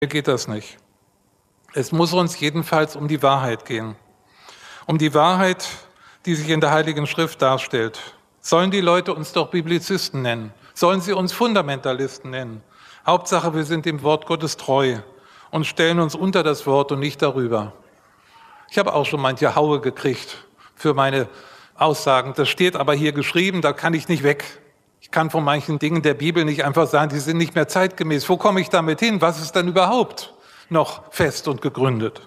Mir geht das nicht. Es muss uns jedenfalls um die Wahrheit gehen. Um die Wahrheit, die sich in der Heiligen Schrift darstellt. Sollen die Leute uns doch Biblizisten nennen? Sollen sie uns Fundamentalisten nennen? Hauptsache, wir sind dem Wort Gottes treu und stellen uns unter das Wort und nicht darüber. Ich habe auch schon manche Haue gekriegt für meine Aussagen. Das steht aber hier geschrieben, da kann ich nicht weg. Ich kann von manchen Dingen der Bibel nicht einfach sagen, die sind nicht mehr zeitgemäß. Wo komme ich damit hin? Was ist denn überhaupt noch fest und gegründet?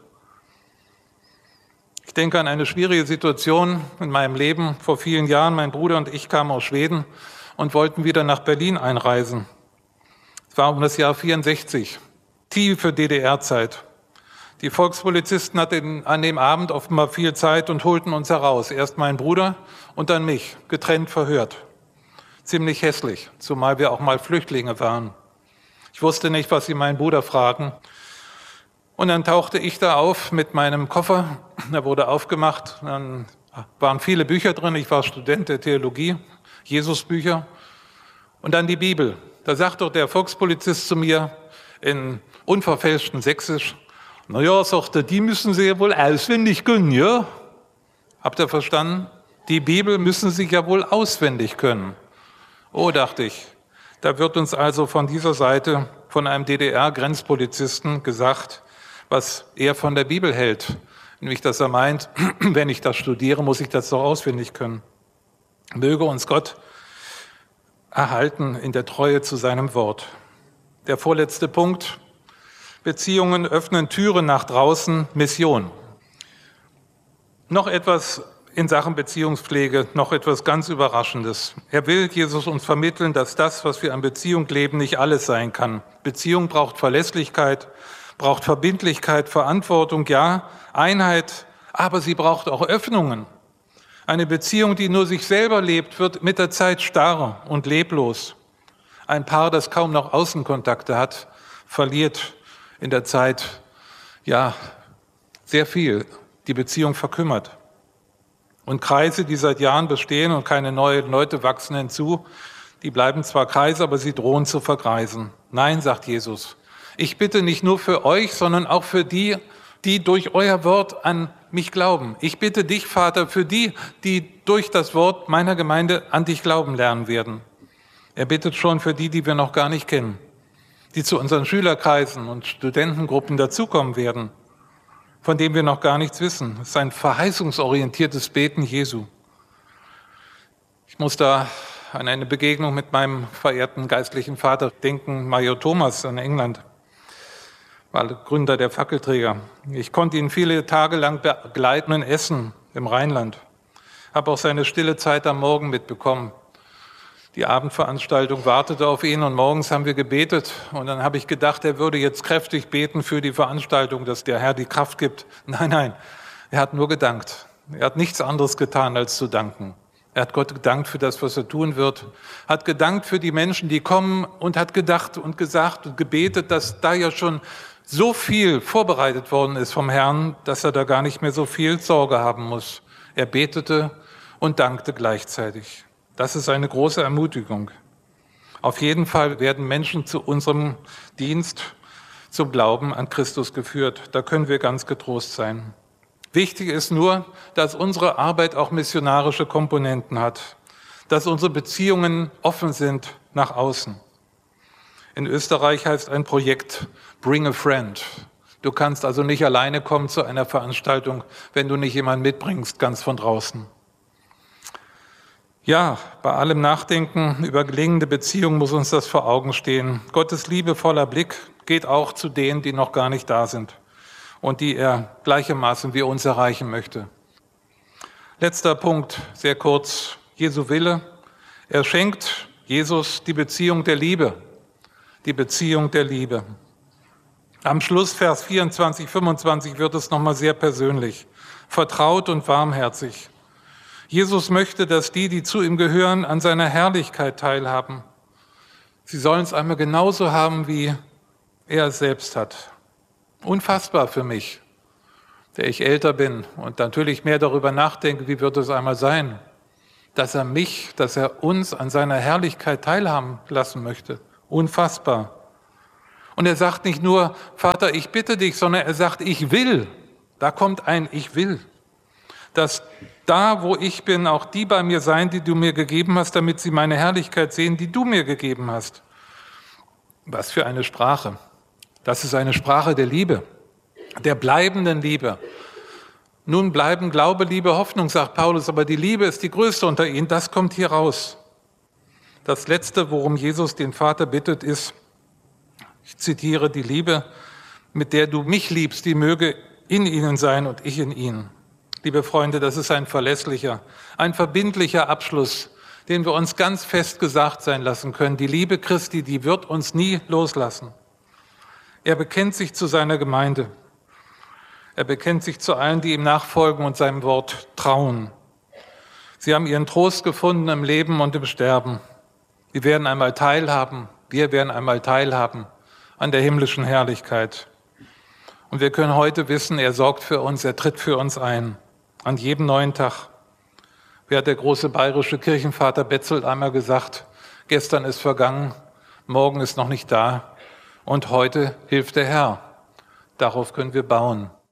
Ich denke an eine schwierige Situation in meinem Leben. Vor vielen Jahren, mein Bruder und ich kamen aus Schweden und wollten wieder nach Berlin einreisen. Es war um das Jahr 64, tiefe DDR-Zeit. Die Volkspolizisten hatten an dem Abend offenbar viel Zeit und holten uns heraus. Erst meinen Bruder und dann mich, getrennt verhört. Ziemlich hässlich, zumal wir auch mal Flüchtlinge waren. Ich wusste nicht, was sie meinen Bruder fragen. Und dann tauchte ich da auf mit meinem Koffer. Der wurde aufgemacht. Dann waren viele Bücher drin. Ich war Student der Theologie, Jesusbücher. Und dann die Bibel. Da sagt doch der Volkspolizist zu mir in unverfälschtem Sächsisch, naja, sagt er, die müssen Sie ja wohl auswendig können, ja? Habt ihr verstanden? Die Bibel müssen Sie ja wohl auswendig können. Oh, dachte ich, da wird uns also von dieser Seite, von einem DDR-Grenzpolizisten gesagt, was er von der Bibel hält. Nämlich, dass er meint, wenn ich das studiere, muss ich das doch auswendig können. Möge uns Gott erhalten in der Treue zu seinem Wort. Der vorletzte Punkt, Beziehungen öffnen Türen nach draußen, Mission. Noch etwas in Sachen Beziehungspflege, noch etwas ganz Überraschendes. Er will, Jesus, uns vermitteln, dass das, was wir an Beziehung leben, nicht alles sein kann. Beziehung braucht Verlässlichkeit, braucht Verbindlichkeit, Verantwortung, ja, Einheit, aber sie braucht auch Öffnungen. Eine Beziehung, die nur sich selber lebt, wird mit der Zeit starr und leblos. Ein Paar, das kaum noch Außenkontakte hat, verliert in der Zeit, ja, sehr viel. Die Beziehung verkümmert. Und Kreise, die seit Jahren bestehen und keine neuen Leute wachsen hinzu, die bleiben zwar Kreise, aber sie drohen zu vergreisen. Nein, sagt Jesus, ich bitte nicht nur für euch, sondern auch für die, die durch euer Wort an mich glauben. Ich bitte dich, Vater, für die, die durch das Wort meiner Gemeinde an dich glauben lernen werden. Er bittet schon für die, die wir noch gar nicht kennen, die zu unseren Schülerkreisen und Studentengruppen dazukommen werden, von dem wir noch gar nichts wissen. Es ist ein verheißungsorientiertes Beten Jesu. Ich muss da an eine Begegnung mit meinem verehrten geistlichen Vater denken, Major Thomas in England, war Gründer der Fackelträger. Ich konnte ihn viele Tage lang begleiten in Essen im Rheinland. Habe auch seine stille Zeit am Morgen mitbekommen. Die Abendveranstaltung wartete auf ihn und morgens haben wir gebetet. Und dann habe ich gedacht, er würde jetzt kräftig beten für die Veranstaltung, dass der Herr die Kraft gibt. Nein, er hat nur gedankt. Er hat nichts anderes getan, als zu danken. Er hat Gott gedankt für das, was er tun wird. Hat gedankt für die Menschen, die kommen und hat gedacht und gesagt und gebetet, dass da ja schon so viel vorbereitet worden ist vom Herrn, dass er da gar nicht mehr so viel Sorge haben muss. Er betete und dankte gleichzeitig. Das ist eine große Ermutigung. Auf jeden Fall werden Menschen zu unserem Dienst, zum Glauben an Christus geführt. Da können wir ganz getrost sein. Wichtig ist nur, dass unsere Arbeit auch missionarische Komponenten hat, dass unsere Beziehungen offen sind nach außen. In Österreich heißt ein Projekt Bring a Friend. Du kannst also nicht alleine kommen zu einer Veranstaltung, wenn du nicht jemanden mitbringst, ganz von draußen. Ja, bei allem Nachdenken über gelingende Beziehungen muss uns das vor Augen stehen. Gottes liebevoller Blick geht auch zu denen, die noch gar nicht da sind und die er gleichermaßen wie uns erreichen möchte. Letzter Punkt, sehr kurz, Jesu Wille. Er schenkt Jesus die Beziehung der Liebe, die Beziehung der Liebe. Am Schluss, Vers 24, 25, wird es nochmal sehr persönlich, vertraut und warmherzig. Jesus möchte, dass die zu ihm gehören, an seiner Herrlichkeit teilhaben. Sie sollen es einmal genauso haben, wie er es selbst hat. Unfassbar für mich, der ich älter bin und natürlich mehr darüber nachdenke, wie wird es einmal sein, dass er uns an seiner Herrlichkeit teilhaben lassen möchte. Unfassbar. Und er sagt nicht nur, Vater, ich bitte dich, sondern er sagt, ich will. Da kommt ein Ich will. Dass da, wo ich bin, auch die bei mir sein, die du mir gegeben hast, damit sie meine Herrlichkeit sehen, die du mir gegeben hast. Was für eine Sprache. Das ist eine Sprache der Liebe, der bleibenden Liebe. Nun bleiben Glaube, Liebe, Hoffnung, sagt Paulus, aber die Liebe ist die größte unter ihnen. Das kommt hier raus. Das Letzte, worum Jesus den Vater bittet, ist, ich zitiere, die Liebe, mit der du mich liebst, die möge in ihnen sein und ich in ihnen. Liebe Freunde, das ist ein verlässlicher, ein verbindlicher Abschluss, den wir uns ganz fest gesagt sein lassen können. Die Liebe Christi, die wird uns nie loslassen. Er bekennt sich zu seiner Gemeinde. Er bekennt sich zu allen, die ihm nachfolgen und seinem Wort trauen. Sie haben ihren Trost gefunden im Leben und im Sterben. Sie werden einmal teilhaben, wir werden einmal teilhaben an der himmlischen Herrlichkeit. Und wir können heute wissen, er sorgt für uns, er tritt für uns ein, an jedem neuen Tag. Wie hat der große bayerische Kirchenvater Betzelt einmal gesagt, gestern ist vergangen, morgen ist noch nicht da und heute hilft der Herr. Darauf können wir bauen.